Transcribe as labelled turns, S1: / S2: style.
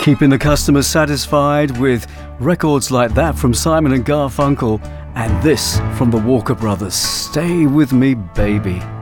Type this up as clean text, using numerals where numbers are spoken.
S1: Keeping the customers satisfied with records like that from Simon and Garfunkel, and this from the Walker Brothers, Stay With Me Baby.